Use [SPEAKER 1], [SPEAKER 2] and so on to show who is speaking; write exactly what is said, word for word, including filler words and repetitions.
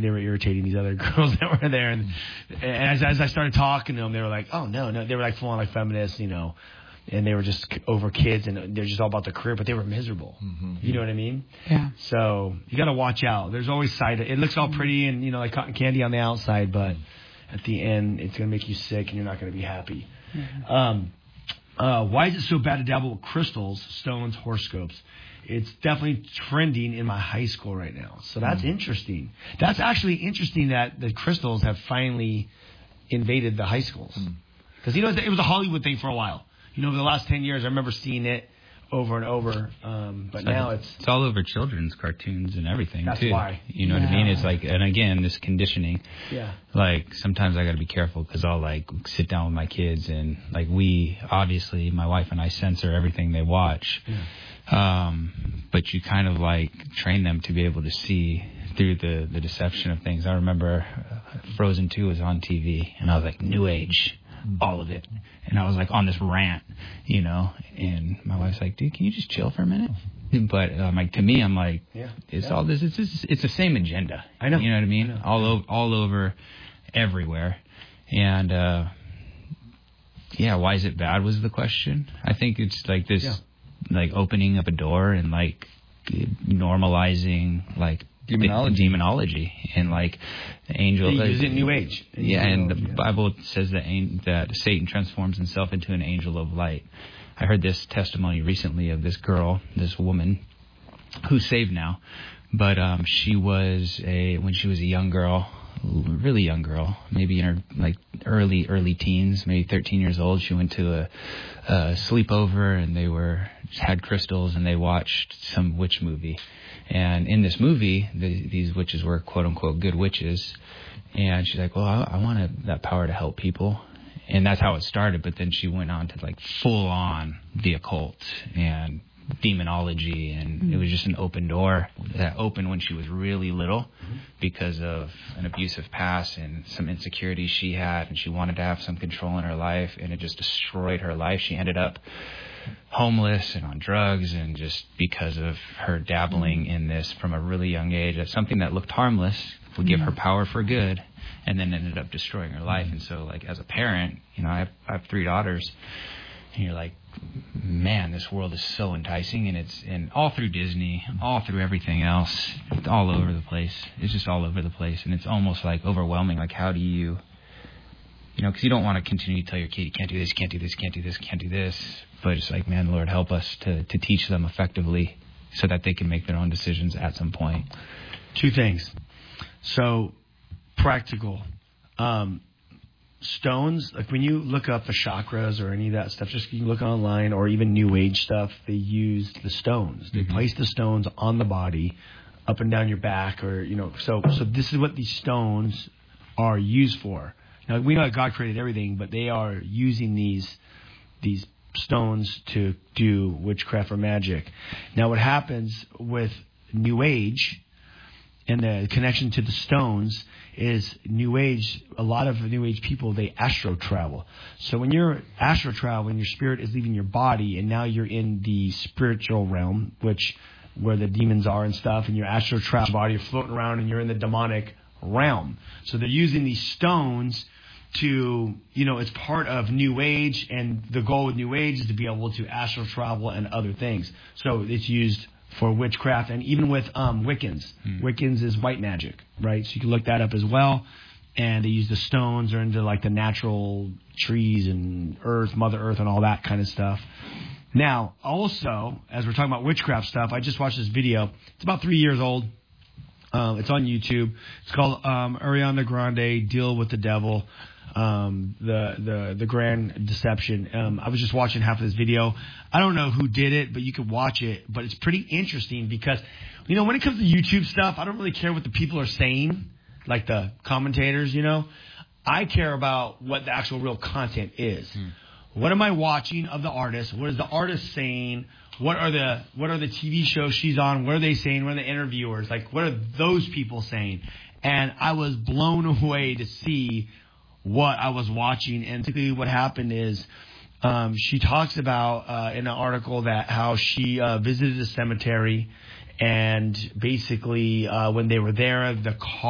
[SPEAKER 1] they were irritating these other girls that were there. And, and as, as I started talking to them, they were like, oh, no, no. They were like full on like feminists, you know. And they were just over kids, and they're just all about their career, but they were miserable. Mm-hmm. You know what I mean?
[SPEAKER 2] Yeah.
[SPEAKER 1] So you got to watch out. There's always side. It looks all pretty and, you know, like cotton candy on the outside, but at the end, it's going to make you sick, and you're not going to be happy. Mm-hmm. Um, uh, why is it so bad to dabble with crystals, stones, horoscopes? It's definitely trending in my high school right now. So that's mm-hmm. interesting. That's actually interesting that the crystals have finally invaded the high schools. Because, mm-hmm. you know, it was a Hollywood thing for a while. You know, over the last ten years, I remember seeing it over and over. Um, but now it's...
[SPEAKER 3] It's all over children's cartoons and everything,
[SPEAKER 1] that's
[SPEAKER 3] too.
[SPEAKER 1] That's why.
[SPEAKER 3] You know yeah. what I mean? It's like, and again, this conditioning.
[SPEAKER 1] Yeah.
[SPEAKER 3] Like, sometimes I got to be careful because I'll, like, sit down with my kids and, like, we, obviously, my wife and I censor everything they watch. Yeah. Um, but you kind of, like, train them to be able to see through the, the deception of things. I remember Frozen two was on T V, and I was like, New Age. All of it. And I was like on this rant, you know, and my wife's like, dude, can you just chill for a minute? But um, like to me, I'm like, yeah, it's yeah. all this, it's, it's it's the same agenda.
[SPEAKER 1] I know.
[SPEAKER 3] You know what I mean?
[SPEAKER 1] I
[SPEAKER 3] all over, all over, everywhere. And uh, yeah, why is it bad was the question. I think it's like this, yeah. like opening up a door and like normalizing like
[SPEAKER 4] Demonology.
[SPEAKER 3] The, demonology and like the angel.
[SPEAKER 1] They use it in New Age. In
[SPEAKER 3] yeah, and the
[SPEAKER 1] yeah.
[SPEAKER 3] Bible says that that Satan transforms himself into an angel of light. I heard this testimony recently of this girl, this woman, who's saved now, but um, she was a when she was a young girl, really young girl, maybe in her like early early teens, maybe thirteen years old. She went to a, a sleepover and they were had crystals and they watched some witch movie. And in this movie, the, these witches were quote-unquote good witches. And she's like, well, I, I want that power to help people. And that's how it started. But then she went on to, like, full-on the occult and demonology. And mm-hmm. it was just an open door that opened when she was really little mm-hmm. because of an abusive past and some insecurities she had. And she wanted to have some control in her life. And it just destroyed her life. She ended up homeless and on drugs, and just because of her dabbling in this from a really young age, that's something that looked harmless would give her power for good, and then ended up destroying her life. And so, like, as a parent, you know, I have, I have three daughters, and you're like, man, this world is so enticing, and it's and all through Disney, all through everything else, it's all over the place. It's just all over the place, and it's almost like overwhelming. Like, how do you, you know, because you don't want to continue to tell your kid, you can't do this, can't do this, can't do this, can't do this. But it's like, man, Lord, help us to, to teach them effectively so that they can make their own decisions at some point.
[SPEAKER 1] Two things. So, practical. Um, stones, like when you look up the chakras or any of that stuff, just you look online or even New Age stuff, they use the stones. They mm-hmm. place the stones on the body, up and down your back, or, you know, so so this is what these stones are used for. Now, we know that God created everything, but they are using these these stones to do witchcraft or magic. Now, what happens with New Age and the connection to the stones is New Age, a lot of New Age people, they astro travel. So when you're astro traveling, your spirit is leaving your body, and now you're in the spiritual realm, which where the demons are and stuff, and your astro travel body, you're floating around, and you're in the demonic realm. So they're using these stones to, you know, it's part of New Age, and the goal with New Age is to be able to astral travel and other things. So it's used for witchcraft, and even with um, Wiccans. Hmm. Wiccans is white magic, right? So you can look that up as well. And they use the stones or into like the natural trees and earth, Mother Earth, and all that kind of stuff. Now, also, as we're talking about witchcraft stuff, I just watched this video. It's about three years old. Uh, it's on YouTube. It's called um, Ariana Grande, Deal with the Devil. Um, the, the, the Grand Deception. Um, I was just watching half of this video. I don't know who did it, but you could watch it. But it's pretty interesting because, you know, when it comes to YouTube stuff, I don't really care what the people are saying, like the commentators, you know. I care about what the actual real content is. Hmm. What am I watching of the artist? What is the artist saying? What are the what are the T V shows she's on? What are they saying? What are the interviewers? Like, what are those people saying? And I was blown away to see what I was watching. And basically what happened is um, she talks about uh, in an article that how she uh, visited a cemetery, and basically uh, when they were there, the call